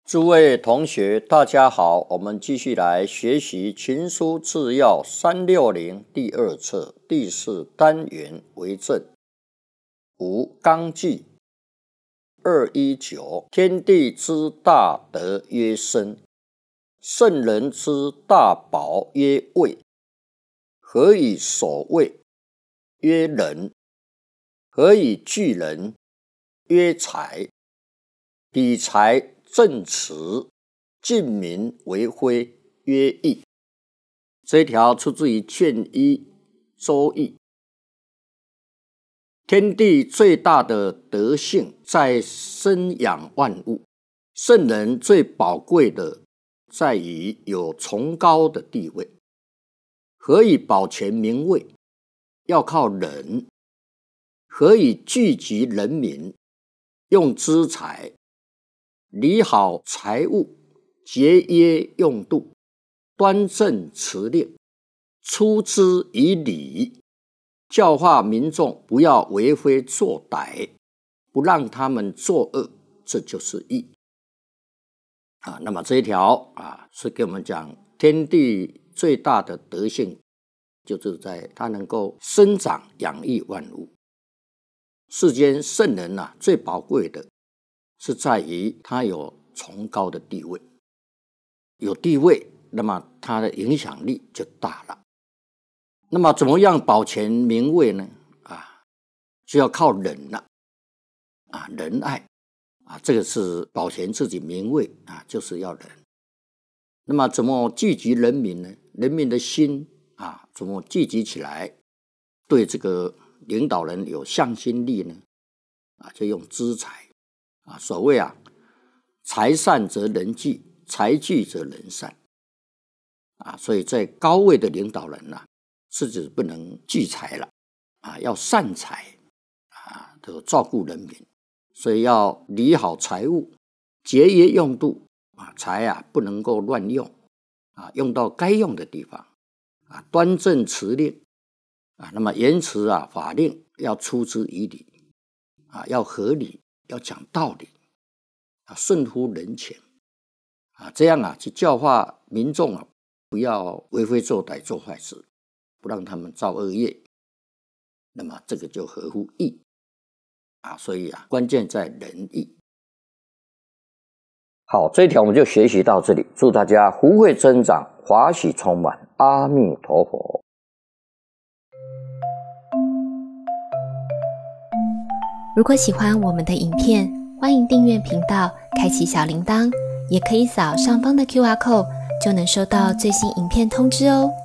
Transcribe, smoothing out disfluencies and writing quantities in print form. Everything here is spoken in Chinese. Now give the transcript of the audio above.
诸位同学，大家好，我们继续来学习《群书治要360》第2册第4单元为政。5纲纪219，天地之大德曰生，圣人之大宝曰位。何以守位？曰仁。何以聚人？曰才。理财正直，敬民为徽，曰义。这一条出自于《卷一》周易。天地最大的德性在生养万物，圣人最宝贵的在于有崇高的地位。何以保全民位？要靠仁。何以聚集人民？用资财。理好财物，节约用度，端正持令，出之以理，教化民众不要为非作歹，不让他们作恶，这就是义。那么这一条是给我们讲天地最大的德性，就是在它能够生长养育万物。世间圣人最宝贵的是在于他有崇高的地位，有地位，那么他的影响力就大了。那么怎么样保全民位呢？就要靠仁了，仁爱这个是保全自己民位就是要仁。那么怎么聚集人民呢？人民的心怎么聚集起来，对这个领导人有向心力呢？就用资财。所谓财善则人聚，财聚则人散。所以在高位的领导人自己不能聚财了，要善财，都照顾人民，所以要理好财物，节约用度，财不能够乱用，用到该用的地方，端正持令，那么言辞法令要出之以理，要合理，要讲道理，顺乎人情，这样去教化民众不要为非作歹做坏事，不让他们造恶业，那么这个就合乎义所以关键在仁义。好，这一条我们就学习到这里，祝大家福慧增长，华喜充满，阿弥陀佛。 如果喜欢我们的影片，欢迎订阅频道，开启小铃铛，也可以扫上方的 QR code， 就能收到最新影片通知哦。